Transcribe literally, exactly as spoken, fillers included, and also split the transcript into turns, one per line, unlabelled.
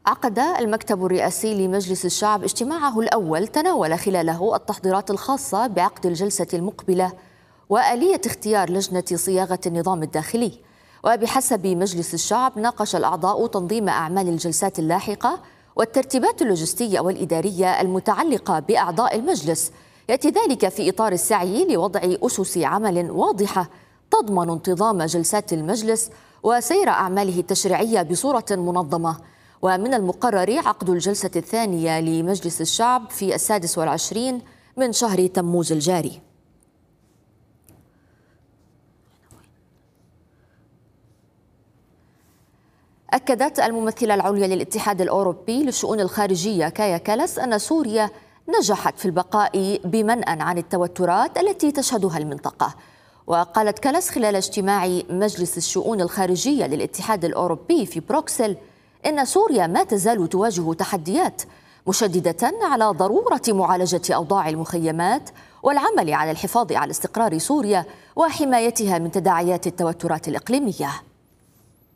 عقد المكتب الرئاسي لمجلس الشعب اجتماعه الأول تناول خلاله التحضيرات الخاصة بعقد الجلسة المقبلة وآلية اختيار لجنة صياغة النظام الداخلي. وبحسب مجلس الشعب ناقش الأعضاء تنظيم أعمال الجلسات اللاحقة والترتيبات اللوجستية والإدارية المتعلقة بأعضاء المجلس، يأتي ذلك في إطار السعي لوضع أسس عمل واضحة تضمن انتظام جلسات المجلس وسير أعماله التشريعية بصورة منظمة. ومن المقرر عقد الجلسة الثانية لمجلس الشعب في السادس والعشرين من شهر تموز الجاري. أكدت الممثلة العليا للاتحاد الأوروبي للشؤون الخارجية كايا كالاس أن سوريا نجحت في البقاء بمنأى عن التوترات التي تشهدها المنطقة. وقالت كالاس خلال اجتماع مجلس الشؤون الخارجية للاتحاد الأوروبي في بروكسل إن سوريا ما تزال تواجه تحديات، مشددة على ضرورة معالجة أوضاع المخيمات والعمل على الحفاظ على استقرار سوريا وحمايتها من تداعيات التوترات الإقليمية.